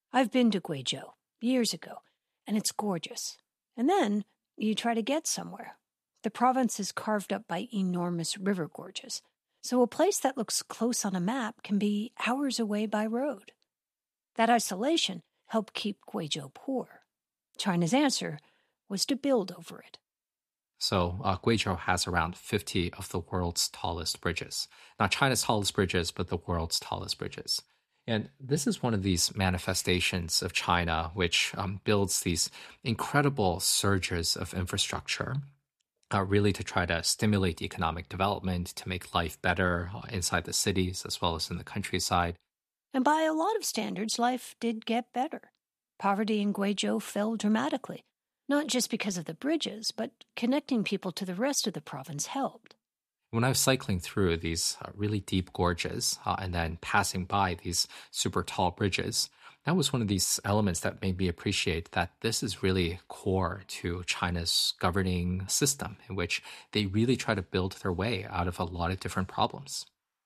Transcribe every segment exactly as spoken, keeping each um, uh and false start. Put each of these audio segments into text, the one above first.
I've been to Guizhou years ago, and it's gorgeous. And then you try to get somewhere. The province is carved up by enormous river gorges, so a place that looks close on a map can be hours away by road. That isolation helped keep Guizhou poor. China's answer was to build over it. So uh, Guizhou has around fifty of the world's tallest bridges. Not China's tallest bridges, but the world's tallest bridges. And this is one of these manifestations of China, which um, builds these incredible surges of infrastructure, uh, really to try to stimulate economic development, to make life better uh, inside the cities as well as in the countryside. And by a lot of standards, life did get better. Poverty in Guizhou fell dramatically, not just because of the bridges, but connecting people to the rest of the province helped. When I was cycling through these uh, really deep gorges uh, and then passing by these super tall bridges, that was one of these elements that made me appreciate that this is really core to China's governing system, in which they really try to build their way out of a lot of different problems.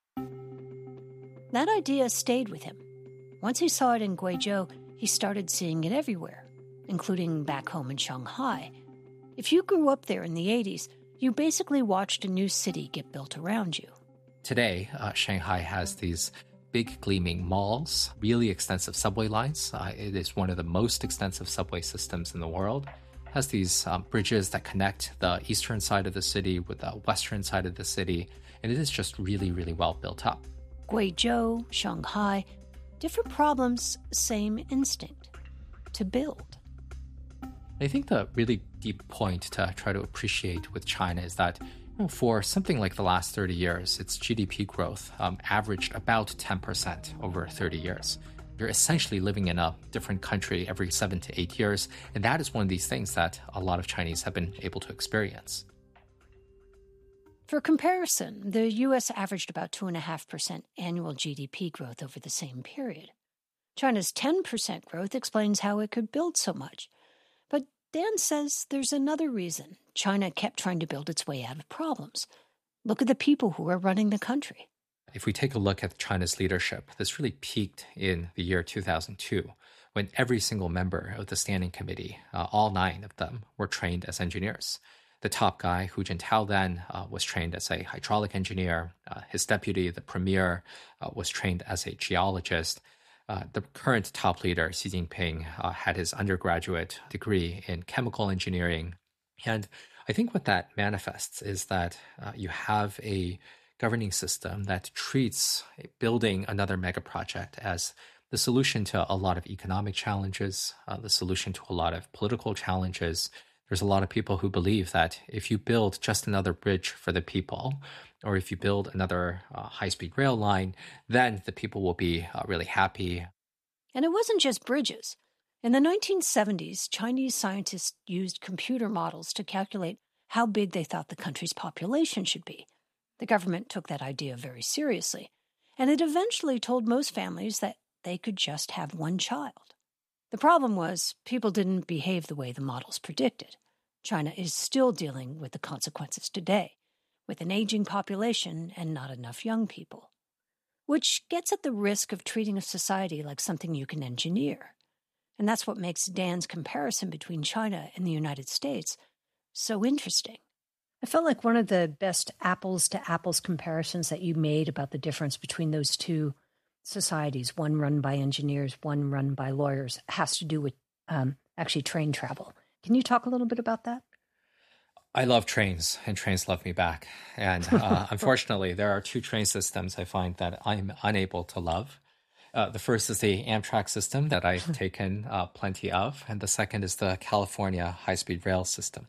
That idea stayed with him. Once he saw it in Guizhou, he started seeing it everywhere, including back home in Shanghai. If you grew up there in the eighties, you basically watched a new city get built around you. Today, uh, Shanghai has these big gleaming malls, really extensive subway lines. Uh, it is one of the most extensive subway systems in the world. It has these um, bridges that connect the eastern side of the city with the western side of the city, and it is just really, really well built up. Guizhou, Shanghai, different problems, same instinct, to build. I think the really deep point to try to appreciate with China is that you know, for something like the last thirty years, its G D P growth um, averaged about ten percent over thirty years. You're essentially living in a different country every seven to eight years, and that is one of these things that a lot of Chinese have been able to experience. For comparison, the U S averaged about two point five percent annual G D P growth over the same period. China's ten percent growth explains how it could build so much. But Dan says there's another reason China kept trying to build its way out of problems. Look at the people who are running the country. If we take a look at China's leadership, this really peaked in the year two thousand two, when every single member of the Standing Committee, uh, all nine of them, were trained as engineers. The top guy, Hu Jintao, then uh, was trained as a hydraulic engineer. Uh, his deputy, the premier, uh, was trained as a geologist. Uh, the current top leader, Xi Jinping, uh, had his undergraduate degree in chemical engineering. And I think what that manifests is that uh, you have a governing system that treats building another mega project as the solution to a lot of economic challenges, uh, the solution to a lot of political challenges. There's a lot of people who believe that if you build just another bridge for the people, or if you build another uh, high-speed rail line, then the people will be uh, really happy. And it wasn't just bridges. In the nineteen seventies, Chinese scientists used computer models to calculate how big they thought the country's population should be. The government took that idea very seriously, and it eventually told most families that they could just have one child. The problem was people didn't behave the way the models predicted. China is still dealing with the consequences today, with an aging population and not enough young people, which gets at the risk of treating a society like something you can engineer. And that's what makes Dan's comparison between China and the United States so interesting. I felt like one of the best apples-to-apples comparisons that you made about the difference between those two societies, one run by engineers, one run by lawyers, has to do with um, actually train travel. Can you talk a little bit about that? I love trains, and trains love me back. And uh, unfortunately, there are two train systems I find that I'm unable to love. Uh, the first is the Amtrak system that I've taken uh, plenty of, and the second is the California high-speed rail system.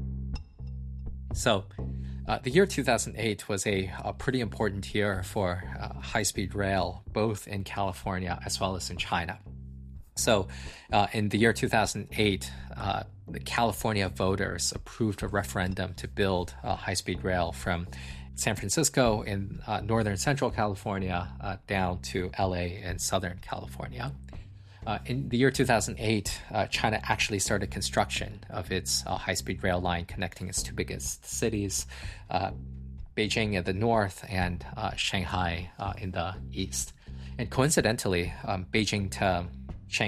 So, Uh, the year two thousand eight was a, a pretty important year for uh, high-speed rail, both in California as well as in China. So uh, in the year two thousand eight, uh, the California voters approved a referendum to build uh, high-speed rail from San Francisco in uh, northern central California uh, down to L A in southern California. Uh, in the year two thousand eight, uh, China actually started construction of its uh, high-speed rail line connecting its two biggest cities, uh, Beijing in the north and uh, Shanghai uh, in the east. And coincidentally, um, Beijing to